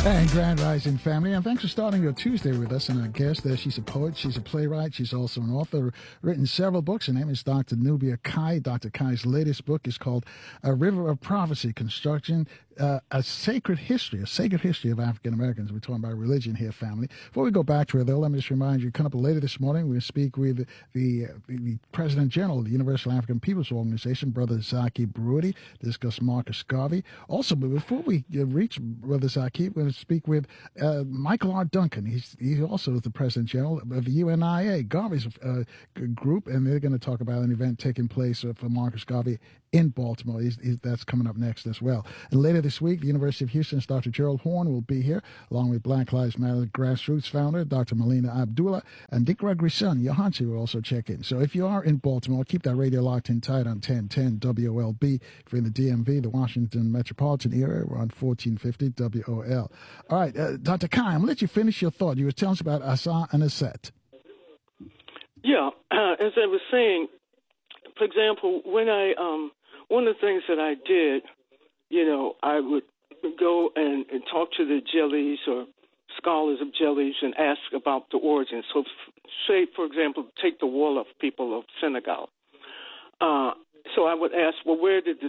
And Grand Rising family, and thanks for starting your Tuesday with us. And our guest there, she's a poet, she's a playwright, she's also an author, written several books. Her name is Dr. Nubia Kai. Dr. Kai's latest book is called A River of Prophecy, Construction, a sacred history of African Americans. We're talking about religion here, family. Before we go back to her, though, let me just remind you, coming up later this morning, we're going to speak with the President General of the Universal African Peoples Organization, Brother Zaki Baruti, to discuss Marcus Garvey. Also, but before we reach Brother Zaki, we're going to speak with Michael R. Duncan. He also is the President General of UNIA, Garvey's group, and they're going to talk about an event taking place for Marcus Garvey in Baltimore. That's coming up next as well. And later this week, the University of Houston's Dr. Gerald Horne will be here, along with Black Lives Matter Grassroots founder, Dr. Melina Abdullah, and Dick Gregory's son, Yohansi, will also check in. So if you are in Baltimore, keep that radio locked in tight on 1010 WOLB. If you're in the DMV, the Washington metropolitan area, we're on 1450 WOL. All right, Dr. Kai, I'm going to let you finish your thought. You were telling us about Asa and Aset. Yeah, as I was saying, for example, when one of the things that I did, I would go and talk to the Jellies or scholars of Jellies and ask about the origins. So, say, for example, take the Wolof people of Senegal. So I would ask, well, where did the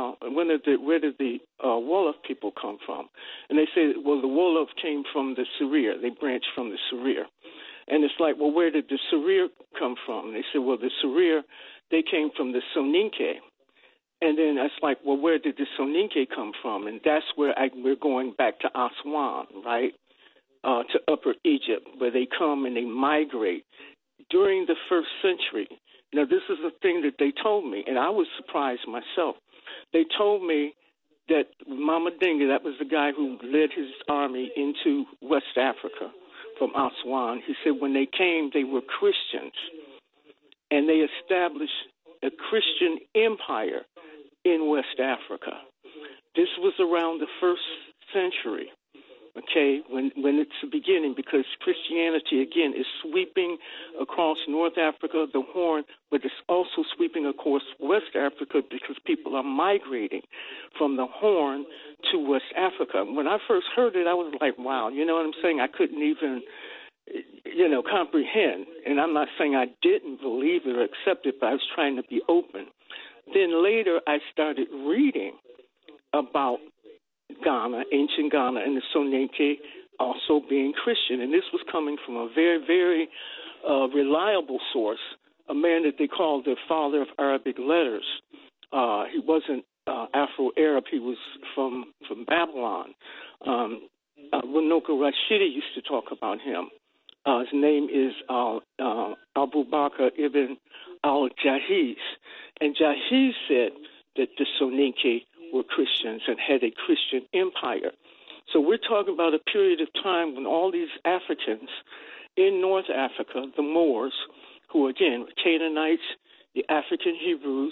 Wolof people come from? And they say, well, the Wolof came from the Serer. They branched from the Serer. And it's like, well, where did the Serer come from? And they say, well, the Serer, they came from the Soninke. And then it's like, well, where did the Soninke come from? And that's where we're going back to Aswan, right, to Upper Egypt, where they come and they migrate during the first century. Now, this is the thing that they told me, and I was surprised myself. They told me that Mama Dinga, that was the guy who led his army into West Africa from Aswan. He said when they came, they were Christians, and they established a Christian empire in West Africa. This was around the first century, okay, when it's the beginning, because Christianity, again, is sweeping across North Africa, the Horn, but it's also sweeping across West Africa because people are migrating from the Horn to West Africa. When I first heard it, I was like, wow, you know what I'm saying? I couldn't even, comprehend. And I'm not saying I didn't believe it or accept it, but I was trying to be open. Then later I started reading about Ghana, ancient Ghana, and the Soninke also being Christian. And this was coming from a very, very reliable source, a man that they called the father of Arabic letters. He wasn't Afro-Arab. He was from Babylon. Winoka Rashidi used to talk about him. His name is Abu Bakr ibn al-Jahiz. And Jahiz said that the Soninke were Christians and had a Christian empire. So we're talking about a period of time when all these Africans in North Africa, the Moors, who again were Canaanites, the African Hebrews,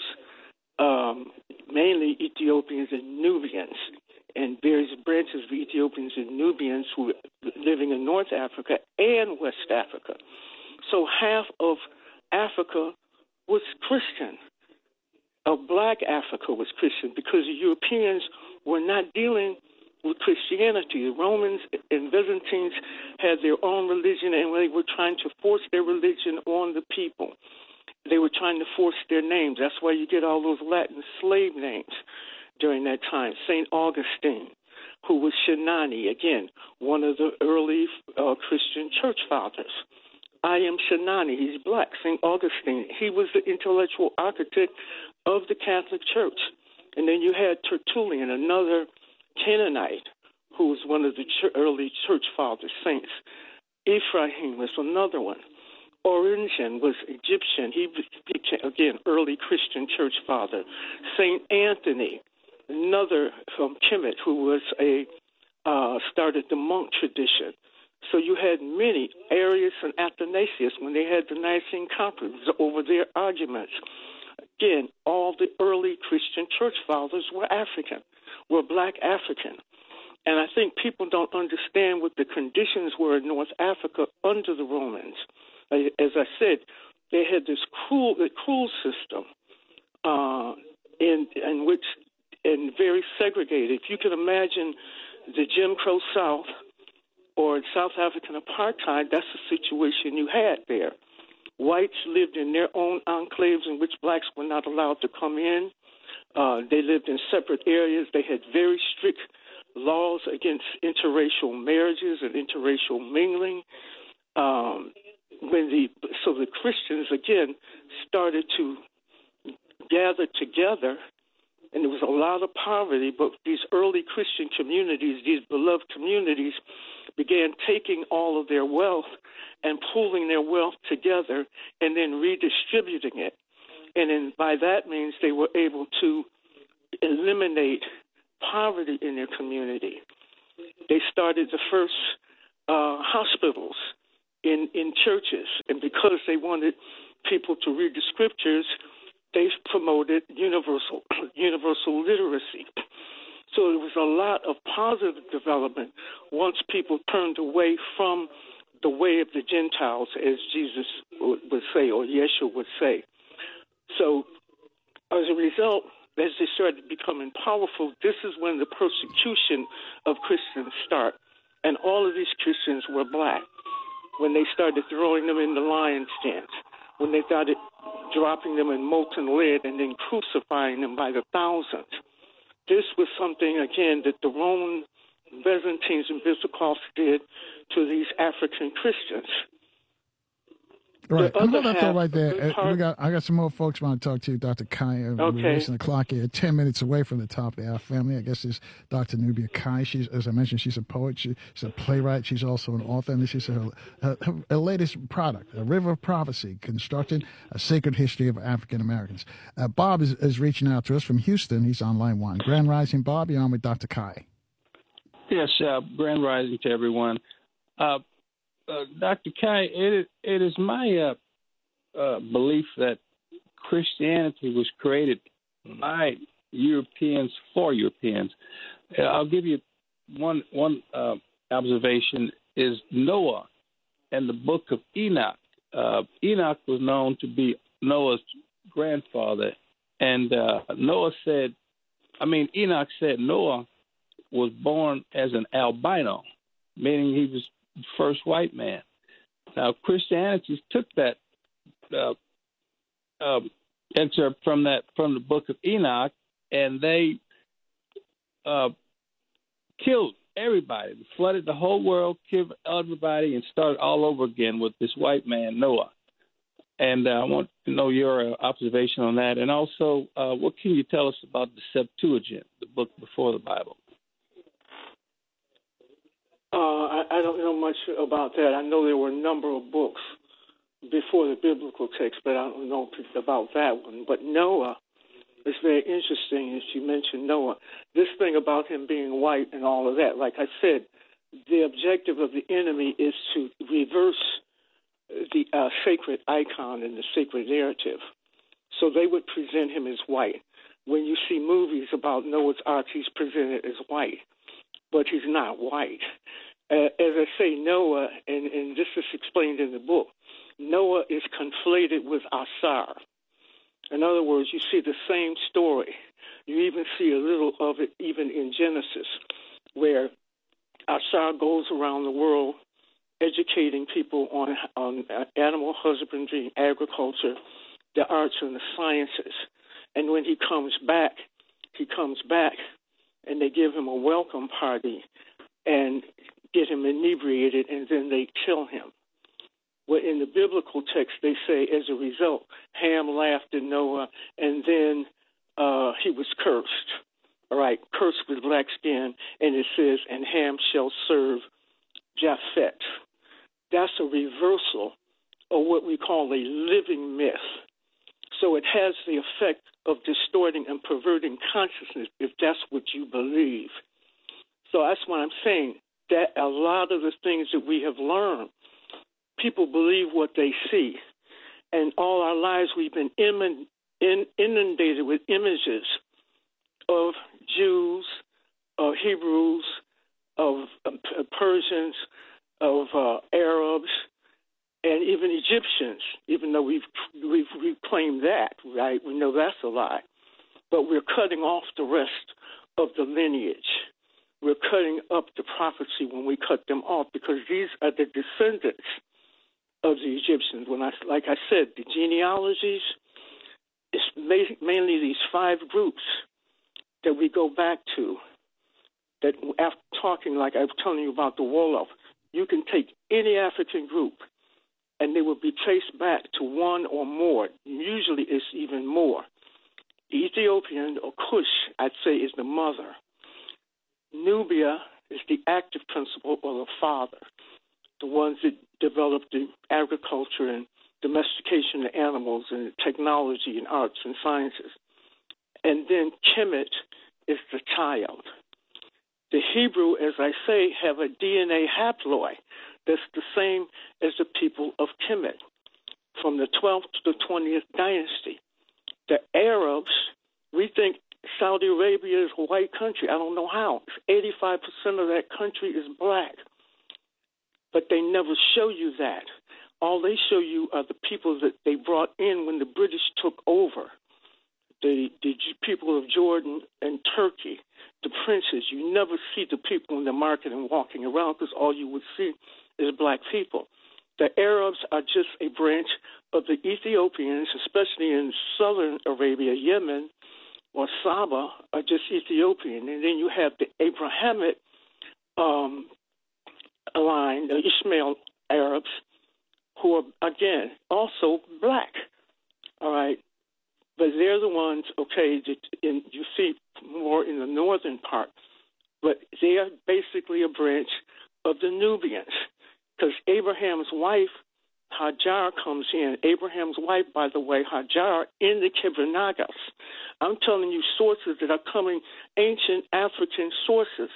mainly Ethiopians and Nubians, and various branches of Ethiopians and Nubians who were living in North Africa and West Africa. So half of Africa was Christian. Black Africa was Christian because the Europeans were not dealing with Christianity. The Romans and Byzantines had their own religion, and they were trying to force their religion on the people. They were trying to force their names. That's why you get all those Latin slave names during that time. St. Augustine, who was Shinani, again, one of the early Christian church fathers. I am Shinani. He's black. St. Augustine, he was the intellectual architect of the Catholic Church. And then you had Tertullian, another Canaanite, who was one of the early church fathers, saints. Ephraim was another one. Origen was Egyptian. He became, again, early Christian church father. St. Anthony, another from Kemet, who was started the monk tradition. So you had many, Arius and Athanasius, when they had the Nicene Conference over their arguments. Again, all the early Christian church fathers were African, were black African. And I think people don't understand what the conditions were in North Africa under the Romans. As I said, they had this cruel system in which, and very segregated. If you can imagine the Jim Crow South or South African apartheid, that's the situation you had there. Whites lived in their own enclaves in which blacks were not allowed to come in. They lived in separate areas. They had very strict laws against interracial marriages and interracial mingling. So the Christians, again, started to gather together, and there was a lot of poverty, but these early Christian communities, these beloved communities, began taking all of their wealth and pooling their wealth together and then redistributing it. And then by that means, they were able to eliminate poverty in their community. They started the first hospitals in churches, and because they wanted people to read the scriptures, they promoted universal literacy. So there was a lot of positive development once people turned away from the way of the Gentiles, as Jesus would say, or Yeshua would say. So as a result, as they started becoming powerful, this is when the persecution of Christians start. And all of these Christians were black. When they started throwing them in the lion's dens, when they started dropping them in molten lead and then crucifying them by the thousands. This was something, again, that the Roman Byzantines and Visigoths did to these African Christians. Right. I'm going to throw right there. I got some more folks want to talk to you, Dr. Kai. We're racing the clock here. 10 minutes away from the top of the hour, family. I guess is Dr. Nubia Kai. She's, as I mentioned, she's a poet. She's a playwright. She's also an author. And this is her latest product, A River of Prophecy, Constructing a Sacred History of African Americans. Bob is reaching out to us from Houston. He's on line one. Grand Rising, Bob. You're on with Dr. Kai. Yes, Grand Rising to everyone. Dr. Kai, it is my belief that Christianity was created by Europeans for Europeans. I'll give you one observation is Noah and the book of Enoch. Enoch was known to be Noah's grandfather, and Enoch said Noah was born as an albino, meaning he was the first white man. Now, Christianity took that excerpt from the book of Enoch, and they killed everybody, flooded the whole world, killed everybody, and started all over again with this white man, Noah. And I want to know your observation on that. And also, what can you tell us about the Septuagint, the book before the Bible? I don't know much about that. I know there were a number of books before the biblical text, but I don't know about that one. But Noah is very interesting, as you mentioned Noah. This thing about him being white and all of that, like I said, the objective of the enemy is to reverse the sacred icon and the sacred narrative. So they would present him as white. When you see movies about Noah's Ark, he's presented as white, but he's not white. As I say, Noah, and this is explained in the book, Noah is conflated with Asar. In other words, you see the same story. You even see a little of it even in Genesis, where Asar goes around the world educating people on animal husbandry, agriculture, the arts and the sciences. And when he comes back, and they give him a welcome party and get him inebriated, and then they kill him. Well, in the biblical text, they say, as a result, Ham laughed at Noah, and then he was cursed. All right, cursed with black skin, and it says, and Ham shall serve Japheth. That's a reversal of what we call a living myth. So it has the effect of distorting and perverting consciousness if that's what you believe. So that's what I'm saying, that a lot of the things that we have learned, people believe what they see. And all our lives we've been inundated with images of Jews, of Hebrews, of Persians, of Arabs, and even Egyptians, even though we've reclaimed that, right? We know that's a lie. But we're cutting off the rest of the lineage. we're cutting up the prophecy when we cut them off, because these are the descendants of the Egyptians. Like I said, the genealogies, it's mainly these 5 groups that we go back to. That after talking, like I was telling you about the Wolof, you can take any African group, and they will be traced back to one or more. Usually it's even more. Ethiopian, or Kush, I'd say, is the mother. Nubia is the active principle, or the father, the ones that developed the agriculture and domestication of animals and technology and arts and sciences. And then Kemet is the child. The Hebrew, as I say, have a DNA haploid that's the same as the people of Kemet from the 12th to the 20th dynasty. The Arabs, we think Saudi Arabia is a white country. I don't know how. 85% of that country is black. But they never show you that. All they show you are the people that they brought in when the British took over. The people of Jordan and Turkey, the princes. You never see the people in the market and walking around, because all you would see is black people. The Arabs are just a branch of the Ethiopians, especially in southern Arabia, Yemen, or Saba, are just Ethiopian. And then you have the Abrahamic line, the Ishmael Arabs, who are, again, also black. All right? But they're the ones, okay, that you see more in the northern part. But they are basically a branch of the Nubians, because Abraham's wife, Hajar, comes in. Abraham's wife, by the way, Hajar, in the Kibra Nagas. I'm telling you sources that are coming, ancient African sources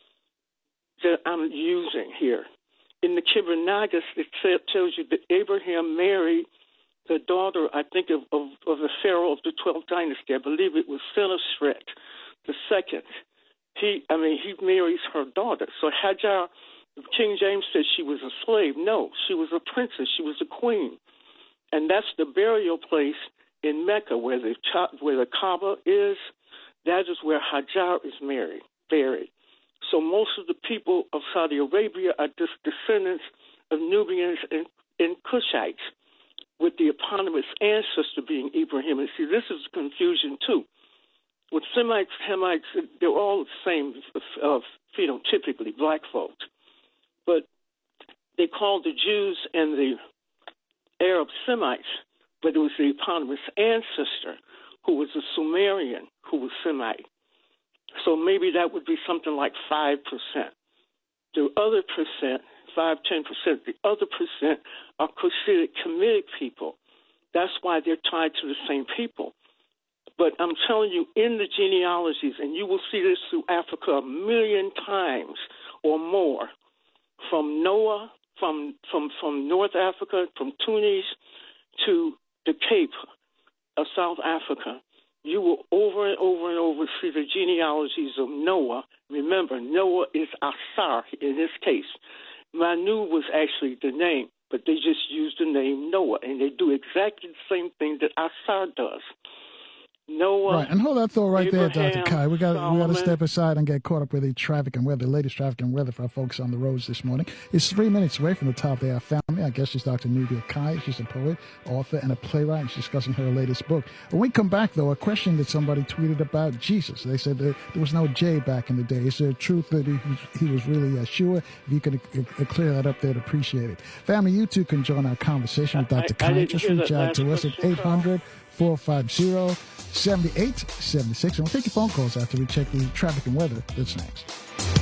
that I'm using here. In the Kibra Nagas, it tells you that Abraham married the daughter, I think, of the pharaoh of the 12th dynasty. I believe it was Senusret II. He marries her daughter. So Hajar, King James says she was a slave. No, she was a princess. She was a queen. And that's the burial place in Mecca where the Kaaba is. That is where Hajar is buried. So most of the people of Saudi Arabia are just descendants of Nubians and Cushites, with the eponymous ancestor being Ibrahim. And see, this is confusion too. With Semites, Hamites, they're all the same phenotypically, black folks. But they called the Jews and the Arab Semites, but it was the eponymous ancestor who was a Sumerian who was Semite. So maybe that would be something like 5%. The other percent, 5-10%, the other percent are considered Kemetic people. That's why they're tied to the same people. But I'm telling you, in the genealogies, and you will see this through Africa 1 million times or more, from Noah, from North Africa, from Tunis to the Cape of South Africa, you will over and over and over see the genealogies of Noah. Remember, Noah is Asar in this case. Manu was actually the name, but they just used the name Noah, and they do exactly the same thing that Asar does. Noah, right, and hold that thought right Abraham, there, Dr. Kai. We got to Solomon. step aside and get caught up with the traffic and weather, the latest traffic and weather for our folks on the roads this morning. It's 3 minutes away from the top of our family. Our guest is Dr. Nubia Kai. She's a poet, author, and a playwright. And she's discussing her latest book. When we come back, though, a question that somebody tweeted about Jesus. They said there was no J back in the day. Is there truth that he was really Yeshua? If you could clear that up, they'd appreciate it. Family, you too can join our conversation with Dr. Kai. Just reach out to us at 800-450-7876. And we'll take your phone calls after we check the traffic and weather. That's next.